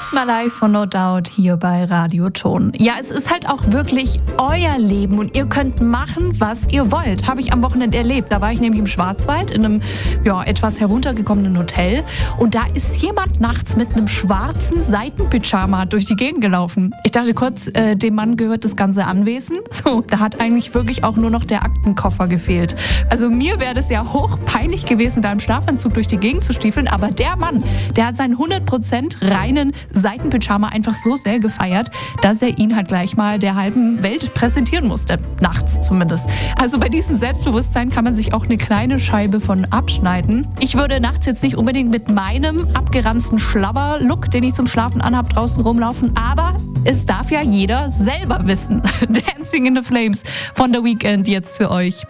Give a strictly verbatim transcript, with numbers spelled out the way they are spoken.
It's My Life von No Doubt hier bei Radioton. Ja, es ist halt auch wirklich euer Leben und ihr könnt machen, was ihr wollt. Habe ich am Wochenende erlebt. Da war ich nämlich im Schwarzwald in einem ja, etwas heruntergekommenen Hotel und da ist jemand nachts mit einem schwarzen Seitenpyjama durch die Gegend gelaufen. Ich dachte kurz, äh, dem Mann gehört das ganze Anwesen. So, da hat eigentlich wirklich auch nur noch der Aktenkoffer gefehlt. Also mir wäre das ja hochpeinlich gewesen, da im Schlafanzug durch die Gegend zu stiefeln, aber der Mann, der hat seinen hundert Prozent reinen Seitenpyjama einfach so sehr gefeiert, dass er ihn halt gleich mal der halben Welt präsentieren musste. Nachts zumindest. Also bei diesem Selbstbewusstsein kann man sich auch eine kleine Scheibe von abschneiden. Ich würde nachts jetzt nicht unbedingt mit meinem abgeranzten Schlabber-Look, den ich zum Schlafen anhab, draußen rumlaufen, aber es darf ja jeder selber wissen. Dancing in the Flames von The Weeknd jetzt für euch.